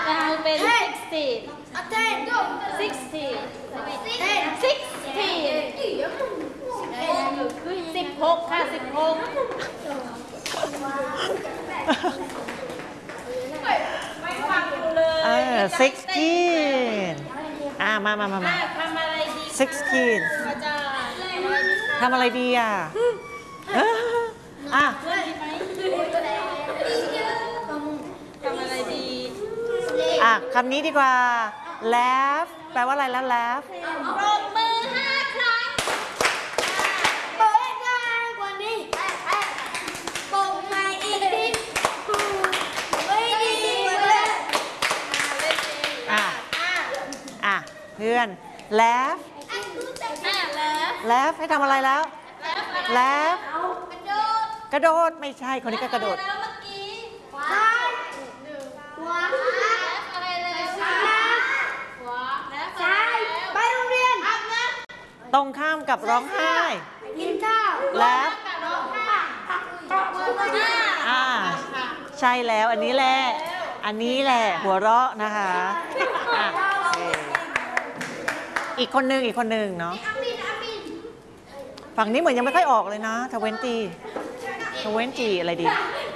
เราเป็น16 ค่ะ16ไม่ฟังกูเลย 16มาทำอะไรดี 16ทำอะไรดีอ่ะทำอะไรดีคำนี้ดีกว่า laugh แปลว่าอะไรแล้ว laugh ปรบมือ5 ครั้งเปิดง่ายกว่านี้ปกมาอีกนิดไม่ดีเลยเพื่อน laugh ให้ทำอะไรแล้ว laugh กระโดดไม่ใช่คนนี้ก็กระโดดแล้วเมื่อกี้อะไรเลยไปโรงเรียนตรงข้ามกับร้องไห้กินข้าว laugh ใช่แล้วอันนี้แหละหัวเราะนะคะอีกคนหนึ่งเนาะฝั่งนี้เหมือนยังไม่ค่อยออกเลยนะทเวนตี้อะไรดี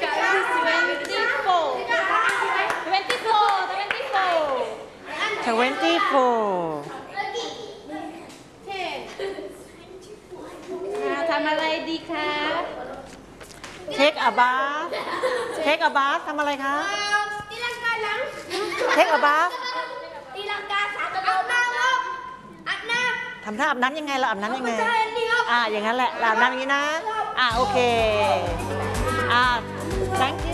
ทำอะไรดีคะ take a bath ทำอะไรคะตีลังกาหลัง take a bath ตีลังกาสามอาบน้ำครับอาบน้ำทำท่าอาบน้ำยังไงเราอาบน้ำยังไงอย่างนั้นแหละอาบน้ำอย่างนี้นะโอเคthank you